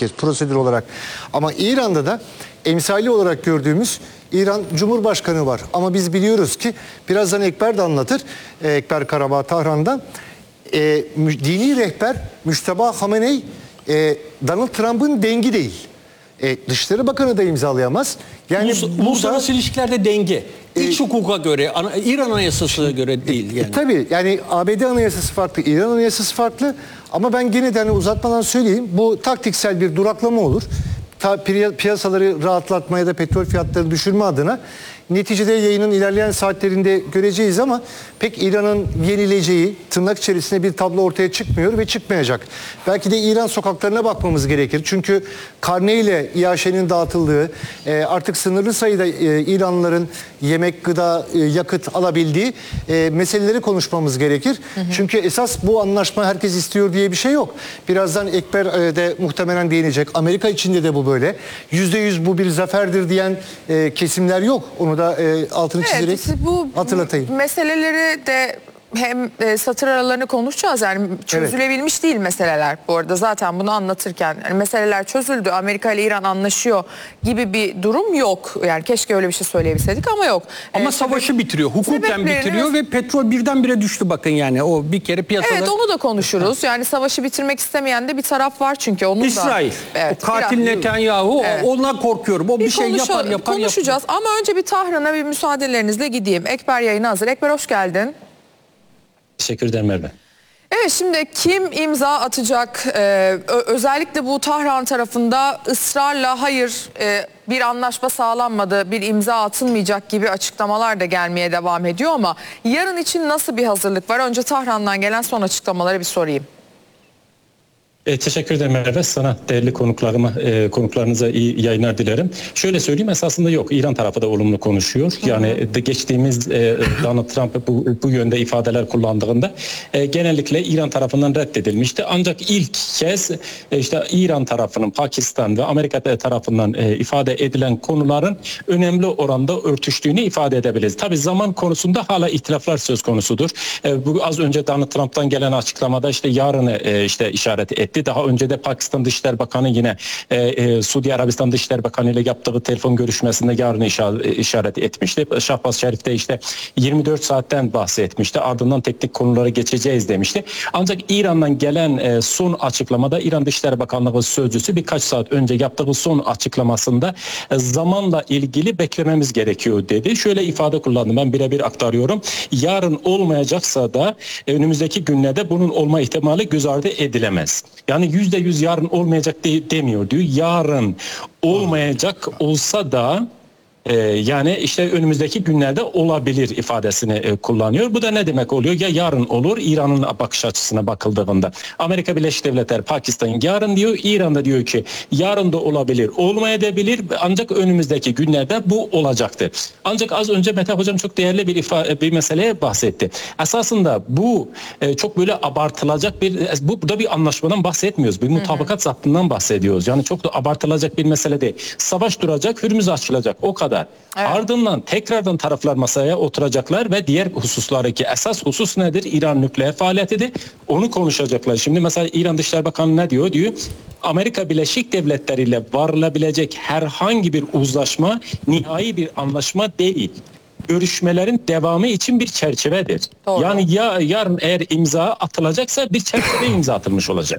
kez prosedür olarak. Ama İran'da da emsali olarak gördüğümüz İran Cumhurbaşkanı var. Ama biz biliyoruz ki birazdan Ekber de anlatır. Ekber Karabağ Tahran'dan. Dini rehber Müşteba Hamenei Donald Trump'ın dengi değil. Dışişleri Bakanı da imzalayamaz. Yani uluslararası ilişkilerde denge. İç hukuka göre, İran Anayasası'na göre değil. Yani. Tabii yani ABD Anayasası farklı, İran Anayasası farklı. Ama ben gene de hani uzatmadan söyleyeyim. Bu taktiksel bir duraklama olur. Piyasaları rahatlatmaya da petrol fiyatlarını düşürme adına. Neticede yayının ilerleyen saatlerinde göreceğiz ama pek İran'ın yenileceği tırnak içerisinde bir tablo ortaya çıkmıyor ve çıkmayacak. Belki de İran sokaklarına bakmamız gerekir. Çünkü karneyle İHŞ'nin dağıtıldığı, artık sınırlı sayıda İranlıların yemek, gıda, yakıt alabildiği meseleleri konuşmamız gerekir. Çünkü esas bu anlaşma herkes istiyor diye bir şey yok. Birazdan Ekber de muhtemelen değinecek. Amerika içinde de bu böyle. %100 bu bir zaferdir diyen kesimler yok. Onu da altını çizerek hatırlatayım. Meseleleri de hem satır aralarını konuşacağız, yani çözülebilmiş değil meseleler. Bu arada zaten bunu anlatırken yani meseleler çözüldü, Amerika ile İran anlaşıyor gibi bir durum yok. Yani keşke öyle bir şey söyleyebilseydik ama yok. Ama savaşı bitiriyor, hukuken bitiriyor ve petrol birdenbire düştü bakın yani o bir kere piyasada. Evet, onu da konuşuruz. Yani savaşı bitirmek istemeyen de bir taraf var çünkü onun İsrail. da. Evet, o katil Netanyahu, evet. Ondan korkuyorum. O bir şey yapar. Konuşacağız ama önce bir Tahran'a bir müsaadelerinizle gideyim. Ekber yayına hazır. Ekber hoş geldin. Teşekkür ederim Merve. Evet, şimdi kim imza atacak? Özellikle bu Tahran tarafında ısrarla hayır bir anlaşma sağlanmadı, bir imza atılmayacak gibi açıklamalar da gelmeye devam ediyor ama yarın için nasıl bir hazırlık var? Önce Tahran'dan gelen son açıklamaları bir sorayım. Teşekkür ederim Merve. Sana değerli konuklarınıza iyi yayınlar dilerim. Şöyle söyleyeyim, esasında yok. İran tarafı da olumlu konuşuyor. Yani geçtiğimiz Donald Trump bu yönde ifadeler kullandığında genellikle İran tarafından reddedilmişti. Ancak ilk kez işte İran tarafının, Pakistan ve Amerika tarafından ifade edilen konuların önemli oranda örtüştüğünü ifade edebiliriz. Tabii zaman konusunda hala ihtilaflar söz konusudur. Bu az önce Donald Trump'tan gelen açıklamada işte yarını işte işaret etti. Daha önce de Pakistan Dışişleri Bakanı yine Suudi Arabistan Dışişleri Bakanı ile yaptığı telefon görüşmesinde yarını işaret etmişti. Şahbaz Şerif de işte 24 saatten bahsetmişti. Ardından teknik konulara geçeceğiz demişti. Ancak İran'dan gelen son açıklamada İran Dışişleri Bakanlığı sözcüsü birkaç saat önce yaptığı son açıklamasında zamanla ilgili beklememiz gerekiyor dedi. Şöyle ifade kullandım, ben birebir aktarıyorum. Yarın olmayacaksa da önümüzdeki günlerde bunun olma ihtimali göz ardı edilemez. Yani %100 yarın olmayacak demiyor diyor. Yarın olmayacak olsa da yani işte önümüzdeki günlerde olabilir ifadesini kullanıyor. Bu da ne demek oluyor? Ya yarın olur, İran'ın bakış açısına bakıldığında. Amerika Birleşik Devletleri, Pakistan yarın diyor, İran da diyor ki yarın da olabilir, olmayabilir ancak önümüzdeki günlerde bu olacaktır. Ancak az önce Mete Hocam çok değerli bir meseleye bahsetti. Esasında bu çok böyle abartılacak burada bir anlaşmadan bahsetmiyoruz. Bir mutabakat zaptından bahsediyoruz. Yani çok da abartılacak bir mesele değil. Savaş duracak, Hürmüz açılacak. O kadar. Evet. Ardından tekrardan taraflar masaya oturacaklar ve diğer hususlardaki esas husus nedir? İran nükleer faaliyetidir. Onu konuşacaklar. Şimdi mesela İran Dışişleri Bakanı ne diyor? Diyor Amerika Birleşik Devletleri ile varılabilecek herhangi bir uzlaşma nihai bir anlaşma değil. Görüşmelerin devamı için bir çerçevedir. Doğru. Yani yarın eğer imza atılacaksa bir çerçeve imza atılmış olacak.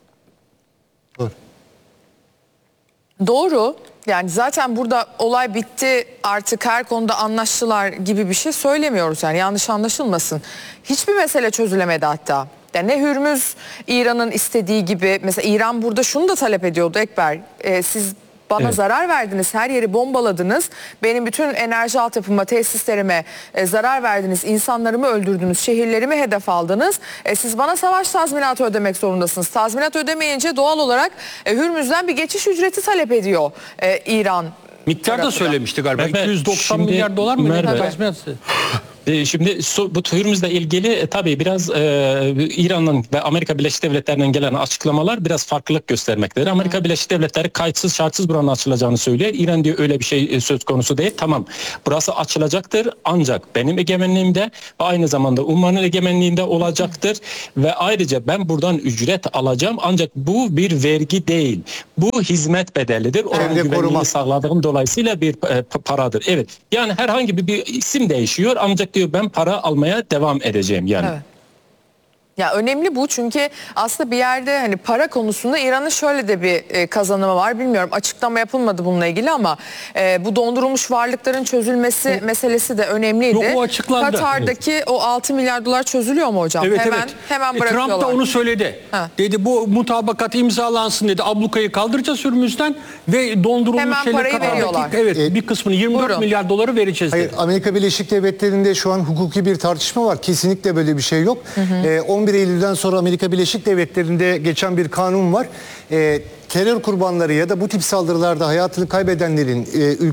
Doğru. Yani zaten burada olay bitti, artık her konuda anlaştılar gibi bir şey söylemiyoruz. Yani yanlış anlaşılmasın. Hiçbir mesele çözülemedi hatta. Yani ne Hürmüz İran'ın istediği gibi, mesela İran burada şunu da talep ediyordu Ekber. Siz bana zarar verdiniz, her yeri bombaladınız, benim bütün enerji altyapıma, tesislerime zarar verdiniz, insanlarımı öldürdünüz, şehirlerimi hedef aldınız. Siz bana savaş tazminatı ödemek zorundasınız. Tazminat ödemeyince doğal olarak Hürmüz'den bir geçiş ücreti talep ediyor İran. Miktar da söylemişti galiba. 290 milyar dolar mı? Merve, Şimdi bu Hürmüz'le ilgili tabii biraz İran'ın ve Amerika Birleşik Devletleri'nden gelen açıklamalar biraz farklılık göstermektedir. Amerika Birleşik Devletleri kayıtsız şartsız buranın açılacağını söylüyor. İran diyor öyle bir şey söz konusu değil. Tamam, burası açılacaktır ancak benim egemenliğimde ve aynı zamanda Umman'ın egemenliğinde olacaktır ve ayrıca ben buradan ücret alacağım ancak bu bir vergi değil. Bu hizmet bedelidir. Oranın güvenliğini sağladığım dolayısıyla bir paradır. Evet. Yani herhangi bir isim değişiyor ancak diyor ben para almaya devam edeceğim yani. Evet. Ya önemli bu çünkü aslında bir yerde hani para konusunda İran'ın şöyle de bir kazanımı var. Bilmiyorum, açıklama yapılmadı bununla ilgili ama bu dondurulmuş varlıkların çözülmesi meselesi de önemliydi. Yok, o açıklandı. Katar'daki o 6 milyar dolar çözülüyor mu hocam? Evet, hemen bırakıyorlar. Trump da onu söyledi. Dedi bu mutabakat imzalansın dedi. Ablukayı kaldıracağız Hürmüz'den ve dondurulmuş Hemen parayı veriyorlar. Evet, bir kısmını 24 milyar doları vereceğiz dedi. Hayır, Amerika Birleşik Devletleri'nde şu an hukuki bir tartışma var. Kesinlikle böyle bir şey yok. 11 Eylül'den sonra Amerika Birleşik Devletleri'nde geçen bir kanun var. Terör kurbanları ya da bu tip saldırılarda hayatını kaybedenlerin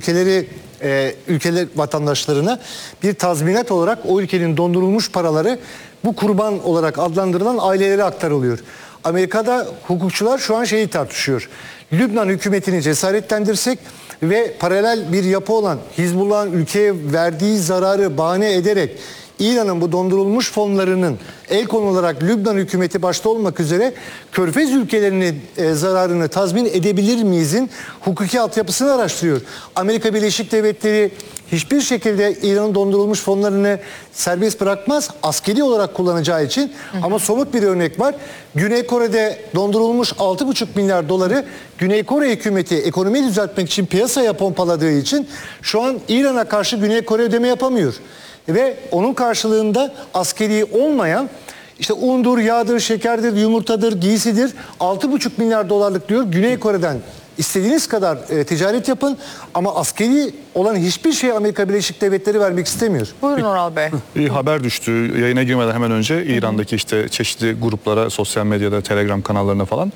ülkeler vatandaşlarına bir tazminat olarak o ülkenin dondurulmuş paraları bu kurban olarak adlandırılan ailelere aktarılıyor. Amerika'da hukukçular şu an şeyi tartışıyor. Lübnan hükümetini cesaretlendirsek ve paralel bir yapı olan Hizbullah'ın ülkeye verdiği zararı bahane ederek İran'ın bu dondurulmuş fonlarının el konularak Lübnan hükümeti başta olmak üzere Körfez ülkelerinin zararını tazmin edebilir miyizin hukuki altyapısını araştırıyor. Amerika Birleşik Devletleri hiçbir şekilde İran'ın dondurulmuş fonlarını serbest bırakmaz, askeri olarak kullanacağı için. Ama somut bir örnek var. Güney Kore'de dondurulmuş 6,5 milyar doları Güney Kore hükümeti ekonomiyi düzeltmek için piyasaya pompaladığı için şu an İran'a karşı Güney Kore ödeme yapamıyor. Ve onun karşılığında askeri olmayan işte undur, yağdır, şekerdir, yumurtadır, giysidir 6,5 milyar dolarlık diyor Güney Kore'den istediğiniz kadar ticaret yapın ama askeri olan hiçbir şey Amerika Birleşik Devletleri vermek istemiyor. Buyurun Oral Bey. Bir haber düştü yayına girmeden hemen önce İran'daki işte çeşitli gruplara, sosyal medyada, Telegram kanallarına falan.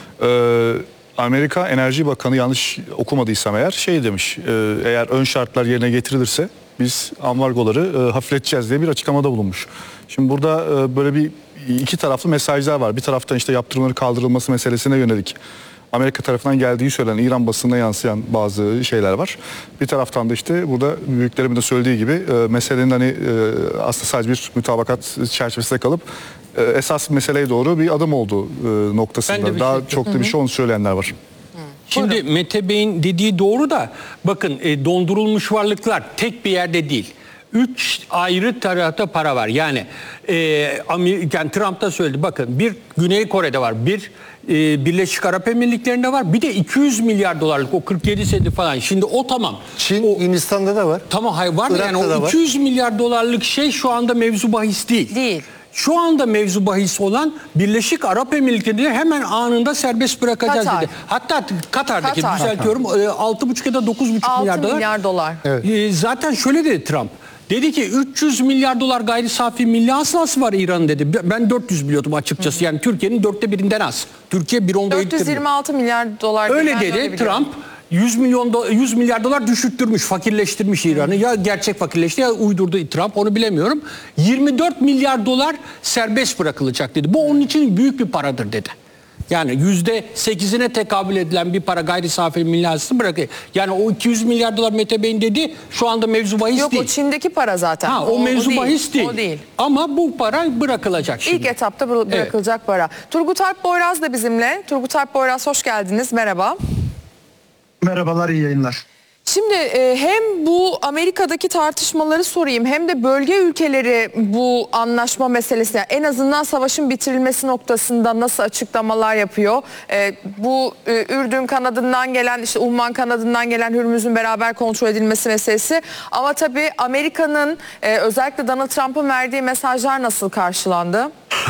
Amerika Enerji Bakanı yanlış okumadıysam eğer şey demiş, eğer ön şartlar yerine getirilirse biz ambargoları hafifleteceğiz diye bir açıklamada bulunmuş. Şimdi burada böyle bir iki taraflı mesajlar var. Bir taraftan işte yaptırımların kaldırılması meselesine yönelik Amerika tarafından geldiği söylenen İran basınına yansıyan bazı şeyler var. Bir taraftan da işte burada büyüklerimin de söylediği gibi meselenin hani aslında sadece bir mütabakat çerçevesinde kalıp esas meseleye doğru bir adım olduğu noktasında. Daha çok da bir şey onu söyleyenler var. Şimdi Mete Bey'in dediği doğru da bakın dondurulmuş varlıklar tek bir yerde değil. 3 ayrı tarafta para var. Yani Trump da söyledi. Bakın bir Güney Kore'de var. Bir Birleşik Arap Emirlikleri'nde var. Bir de 200 milyar dolarlık o 47 senti falan. Şimdi o tamam. Çin, Hindistan'da da var. Tamam, hayır var da yani Irak'ta o 200 milyar dolarlık şey şu anda mevzu bahis değil. Değil. Şu anda mevzu bahis olan Birleşik Arap Emirlikleri'nde hemen anında serbest bırakacağız Katar. dedi. Hatta Katar'daki Katar. düzeltiyorum 6,5 ya da 9,5 6 milyar dolar. milyar dolar. Zaten şöyle dedi Trump. Dedi ki 300 milyar dolar gayri safi milli hasılası var İran'ın dedi. Ben 400 biliyordum açıkçası. Yani Türkiye'nin 1/4'inden az. Türkiye 1/10'da 426 milyar dolar. öyle dedi Trump. 100 milyar dolar düşürttürmüş, fakirleştirmiş İran'ı. Ya gerçek fakirleşti ya uydurdu Trump, onu bilemiyorum. 24 milyar dolar serbest bırakılacak dedi. Bu onun için büyük bir paradır dedi. Yani %8'ine tekabül edilen bir para gayri safi milli hasılası bırakıyor. Yani o 200 milyar dolar Mete Bey'in dedi şu anda mevzu bahis Yok değil. o Çin'deki para zaten. O mevzu değil. bahis değil. O değil. Ama bu para bırakılacak şimdi. İlk etapta bırakılacak para. Turgut Alp Boyraz da bizimle. Turgut Alp Boyraz hoş geldiniz. Merhaba. Merhabalar, iyi yayınlar. Şimdi hem bu Amerika'daki tartışmaları sorayım hem de bölge ülkeleri bu anlaşma meselesi en azından savaşın bitirilmesi noktasında nasıl açıklamalar yapıyor? Bu Ürdün kanadından gelen işte Umman kanadından gelen Hürmüz'ün beraber kontrol edilmesi meselesi ama tabii Amerika'nın özellikle Donald Trump'ın verdiği mesajlar nasıl karşılandı?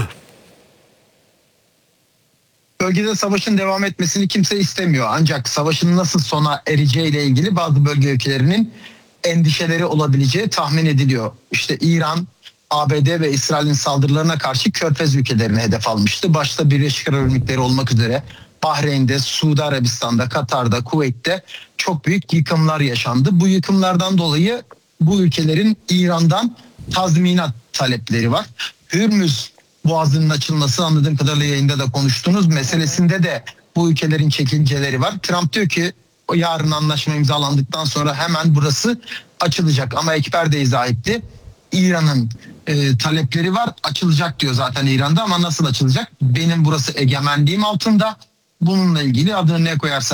Bölgede savaşın devam etmesini kimse istemiyor. Ancak savaşın nasıl sona ereceğiyle ilgili bazı bölge ülkelerinin endişeleri olabileceği tahmin ediliyor. İşte İran, ABD ve İsrail'in saldırılarına karşı Körfez ülkelerini hedef almıştı. Başta Birleşik Arap Emirlikleri olmak üzere Bahreyn'de, Suudi Arabistan'da, Katar'da, Kuveyt'te çok büyük yıkımlar yaşandı. Bu yıkımlardan dolayı bu ülkelerin İran'dan tazminat talepleri var. Hürmüz Boğazı'nın açılması, anladığım kadarıyla yayında da konuştunuz, meselesinde de bu ülkelerin çekinceleri var. Trump diyor ki yarın anlaşma imzalandıktan sonra hemen burası açılacak. Ama Ekber de izah etti. İran'ın talepleri var. Açılacak diyor zaten İran'da, ama nasıl açılacak? Benim burası egemenliğim altında. Bununla ilgili adını ne koyarsa